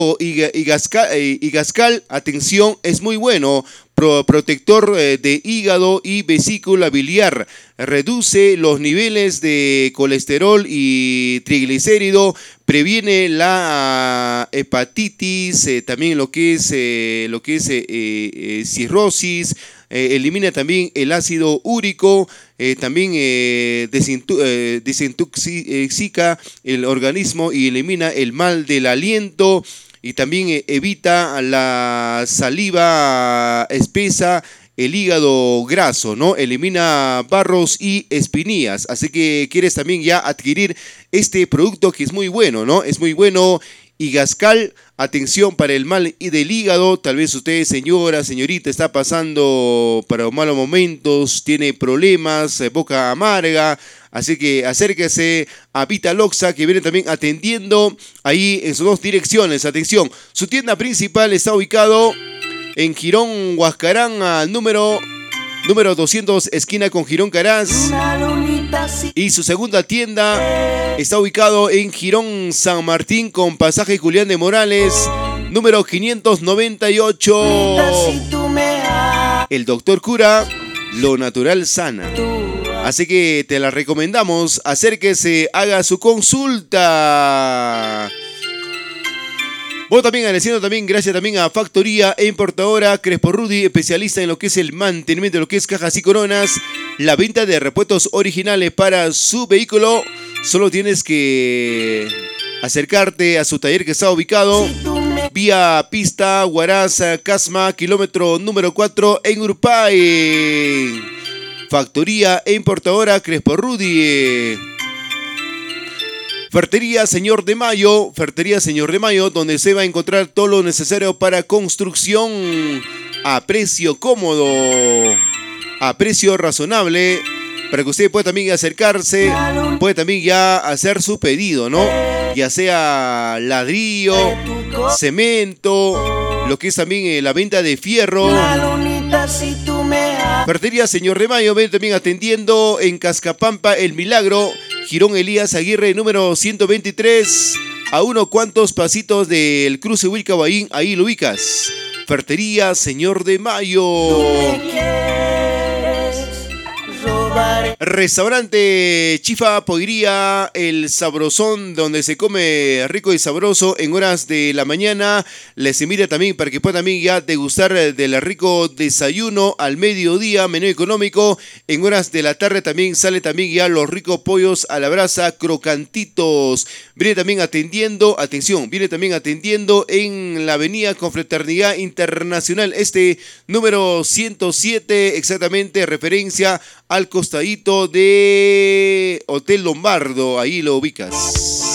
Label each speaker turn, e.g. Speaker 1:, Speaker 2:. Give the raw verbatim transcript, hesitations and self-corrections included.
Speaker 1: Igascal, eh, Igascal, atención, es muy bueno. Pro, protector eh, de hígado y vesícula biliar. Reduce los niveles de colesterol y triglicérido. Previene la uh, hepatitis, eh, también lo que es, eh, lo que es eh, eh, cirrosis. Eh, elimina también el ácido úrico, eh, también eh, desintu eh, desintoxica el organismo y elimina el mal del aliento. Y también eh, evita la saliva espesa, el hígado graso, ¿no? Elimina barros y espinillas. Así que quieres también ya adquirir este producto que es muy bueno, ¿no? Es muy bueno. Igascal, atención para el mal del hígado. Tal vez usted, señora, señorita, está pasando por malos momentos, tiene problemas, eh, boca amarga. Así que acérquese a Vitaloxa, que viene también atendiendo ahí en sus dos direcciones. Atención, su tienda principal está ubicado en Girón Huascarán, al número, número doscientos, esquina con Girón Caraz. Y su segunda tienda está ubicado en Girón San Martín con pasaje Julián de Morales, número quinientos noventa y ocho. El doctor cura, lo natural sana. Así que te la recomendamos, acérquese, haga su consulta. Bueno, también agradeciendo también, gracias también a Factoría e Importadora Crespo Rudy, especialista en lo que es el mantenimiento de lo que es cajas y coronas, la venta de repuestos originales para su vehículo. Solo tienes que acercarte a su taller que está ubicado vía pista Huaraz, Casma, kilómetro número cuatro en Urpay. Factoría e Importadora Crespo Rudy. Ferretería Señor de Mayo, Ferretería Señor de Mayo, donde se va a encontrar todo lo necesario para construcción a precio cómodo, a precio razonable, para que usted pueda también acercarse, puede también ya hacer su pedido, ¿no? Ya sea ladrillo, cemento, lo que es también eh, la venta de fierro. Ferretería Señor de Mayo, ven también atendiendo en Cascapampa, El Milagro, Girón Elías Aguirre, número ciento veintitrés, a unos cuantos pasitos del cruce Wilcahuayín, ahí lo ubicas. Ferretería Señor de Mayo. Restaurante Chifa Pollería, el sabrosón, donde se come rico y sabroso en horas de la mañana. Les invita también para que puedan también ya degustar del rico desayuno al mediodía, menú económico. En horas de la tarde también sale también ya los ricos pollos a la brasa, crocantitos. Viene también atendiendo, atención, viene también atendiendo en la avenida Confraternidad Internacional, este número ciento siete, exactamente, referencia al costadito de Hotel Lombardo, ahí lo ubicas.